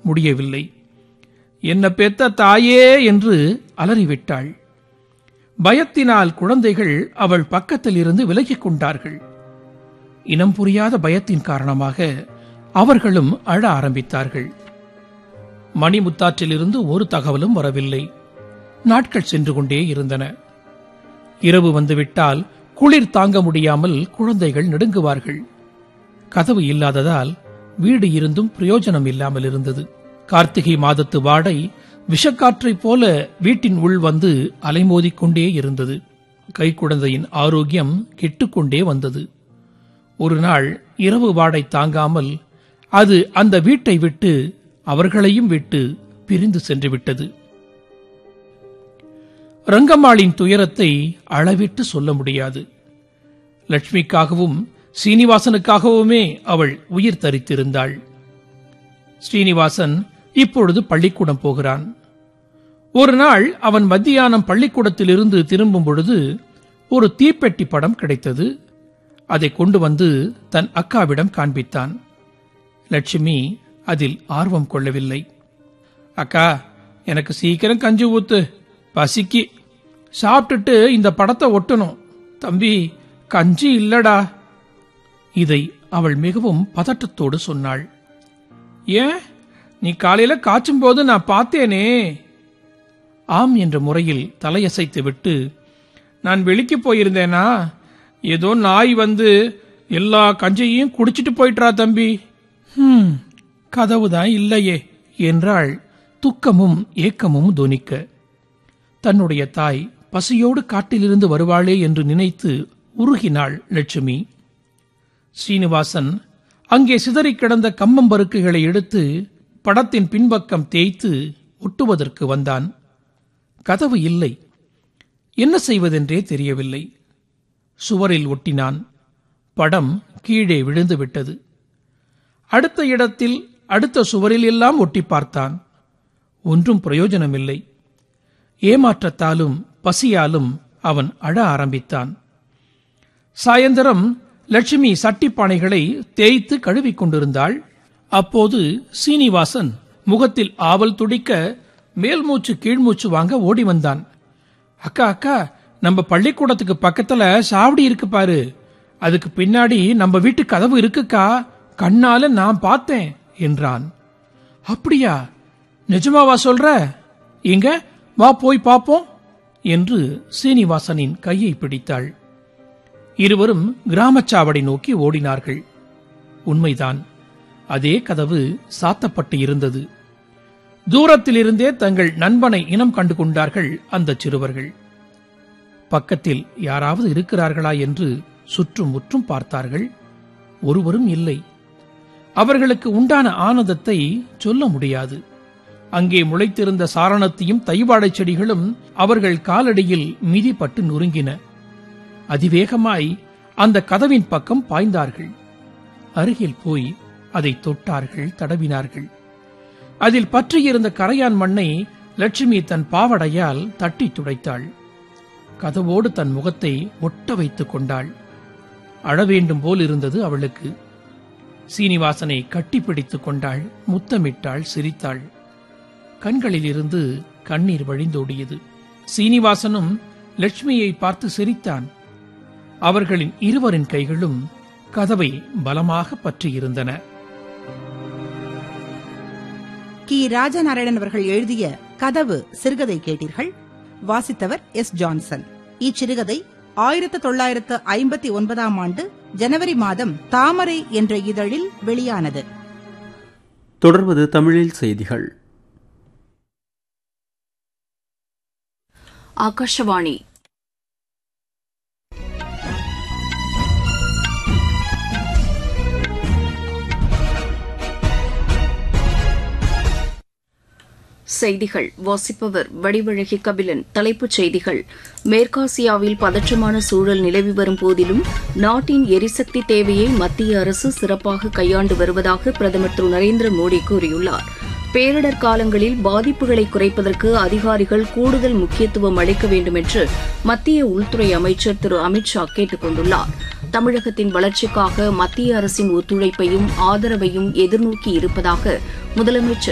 முடியவில்லை. என்ன பெத்த தாயே என்று அலறிவிட்டாள். பயத்தினால் குழந்தைகள் அவள் பக்கத்தில் இருந்து விலகிக் கொண்டார்கள். இனம் புரியாத பயத்தின் காரணமாக அவர்களும் அழ ஆரம்பித்தார்கள். மணிமுத்தாற்றிலிருந்து ஒரு தகவலும் வரவில்லை. நாட்கள் சென்று கொண்டே இருந்தன. இரவு வந்துவிட்டால் குளிர் தாங்க முடியாமல் குழந்தைகள் நடுங்குவார்கள். கதவு இல்லாததால் வீடு இருந்தும் பிரயோஜனம் இல்லாமல் இருந்தது. கார்த்திகை மாதத்து வாடை விஷக்காற்றைப் போல வீட்டின் உள் வந்து அலைமோதிக்கொண்டே இருந்தது. கைக்குழந்தையின் ஆரோக்கியம் கெட்டுக்கொண்டே வந்தது. ஒரு நாள் இரவு வாடை தாங்காமல் அது அந்த வீட்டை விட்டு அவர்களையும் விட்டு பிரிந்து சென்று விட்டது. ரங்கம்மாளின் துயரத்தை அளவிட்டு சொல்ல முடியாது. லட்சுமிக்காகவும் சீனிவாசனுக்காகவுமே அவள் உயிர் தரித்திருந்தாள். ஸ்ரீனிவாசன் இப்பொழுது பள்ளிக்கூடம் போகிறான். ஒரு நாள் அவன் மத்தியானம் பள்ளிக்கூடத்திலிருந்து திரும்பும் பொழுது ஒரு தீப்பெட்டி படம் கிடைத்தது. அதை கொண்டு வந்து தன் அக்காவிடம் காண்பித்தான். லட்சுமி அதில் ஆர்வம் கொள்ளவில்லை. அக்கா, எனக்கு சீக்கிரம் கஞ்சி ஊத்து, பசிக்கு. சாப்பிட்டுட்டு இந்த படத்தை ஒட்டணும். தம்பி, கஞ்சி இல்லடா. இதை அவள் மிகவும் பதட்டத்தோடு சொன்னாள். ஏன், நீ காலையில காய்ச்சும் போது நான் பார்த்தேனே. ஆம் என்ற முறையில் தலையசைத்து விட்டு, நான் வெளிக்கு போயிருந்தேனா, ஏதோ நாய் வந்து எல்லா கஞ்சியையும் குடிச்சிட்டு போயிட்டா தம்பி. கதவுதான் இல்லையே என்றாள் துக்கமும் ஏக்கமும் தொனிக்க. தன்னுடைய தாய் பசியோடு காட்டிலிருந்து வருவாளே என்று நினைத்து உருகினாள் லட்சுமி. ஸ்ரீனிவாசன் அங்கே சிதறிக் கிடந்த கம்மம்பருக்குகளை எடுத்து படத்தின் பின்பக்கம் தேய்த்து ஒட்டுவதற்கு வந்தான். கதவு இல்லை. என்ன செய்வதென்றே தெரியவில்லை. சுவரில் ஒட்டினான். படம் கீழே விழுந்து விட்டது. அடுத்த இடத்தில், அடுத்த சுவரில் எல்லாம் ஒட்டி பார்த்தான். ஒன்றும் பிரயோஜனமில்லை. ஏமாற்றத்தாலும் பசியாலும் அவன் அழ ஆரம்பித்தான். சாயந்தரம் லட்சுமி சட்டிப்பானைகளை தேய்த்து கழுவிக் கொண்டிருந்தாள். அப்போது சீனிவாசன் முகத்தில் ஆவல் துடிக்க மேல் மூச்சு கீழ்மூச்சு வாங்க ஓடி வந்தான். அக்கா அக்கா, நம்ம பள்ளிக்கூடத்துக்கு பக்கத்துல சாவடி இருக்கு பாரு, அதுக்கு பின்னாடி நம்ம வீட்டு கதவு இருக்குக்கா, கண்ணால நான் பார்த்தேன் என்றான். அப்படியா, நிஜமாவா சொல்ற? எங்க வா போய் பாப்போம் என்று சீனிவாசனின் கையை பிடித்தாள். இருவரும் கிராமச்சாவடி நோக்கி ஓடினார்கள். உண்மைதான், அதே கதவு சாத்தப்பட்டு இருந்தது. தூரத்திலிருந்தே தங்கள் நண்பனை இனம் கண்டு கொண்டார்கள் அந்த சிறுவர்கள். பக்கத்தில் யாராவது இருக்கிறார்களா என்று சுற்றும் முற்றும் பார்த்தார்கள். ஒருவரும் இல்லை. அவர்களுக்கு உண்டான ஆனந்தத்தை சொல்ல முடியாது. அங்கே முளைத்திருந்த சாரணத்தையும் தைவாழைச் செடிகளும் அவர்கள் காலடியில் மிதிப்பட்டு நொறுங்கின. அதிவேகமாய் அந்த கதவின் பக்கம் பாய்ந்தார்கள். அருகில் போய் அதை தொட்டார்கள், தடவினார்கள். அதில் பற்றியிருந்த கரையான் மண்ணை லட்சுமி தன் பாவடையால் தட்டி துடைத்தாள். கதவோடு தன் முகத்தை ஒட்ட வைத்துக் கொண்டாள். அழவேண்டும் போல் இருந்தது அவளுக்கு. சீனிவாசனை கட்டிப்பிடித்துக் கொண்டாள், முத்தமிட்டாள், சிரித்தாள். கண்களில் இருந்து கண்ணீர் வழிந்தோடியது. சீனிவாசனும் லட்சுமியை பார்த்து சிரித்தான். அவர்களின் இருவரின் கைகளும் கதவை பலமாக பற்றியிருந்தன. கி. ராஜநாராயணன் அவர்கள் எழுதிய கதவு சிறுகதை கேட்டீர்கள். வாசித்தவர் எஸ். ஜான்சன். இச்சிறுகதை 1959 ஆண்டு ஜனவரி மாதம் தாமரை என்ற இதழில் வெளியானது. தொடர்வது தமிழில் செய்திகள். ஆகாஷவாணி. செய்திகள் வாசிப்பவர் வடிவழகி கபிலன். தலைப்புச் செய்திகள். மேற்காசியாவில் பதற்றமான சூழல் நிலவி வரும் போதிலும் நாட்டின் எரிசக்தி தேவையை மத்திய அரசு சிறப்பாக கையாண்டு வருவதாக பிரதமர் திரு நரேந்திர மோடி கூறியுள்ளார். பேரிடர் காலங்களில் பாதிப்புகளை குறைப்பதற்கு அதிகாரிகள் கூடுதல் முக்கியத்துவம் அளிக்க வேண்டும் என்று மத்திய உள்துறை அமைச்சர் திரு அமித் ஷா கேட்டுக் கொண்டுள்ளார். தமிழகத்தின் வளர்ச்சிக்காக மத்திய அரசின் ஒத்துழைப்பையும் ஆதரவையும் எதிர்நோக்கி இருப்பதாக முதலமைச்சர்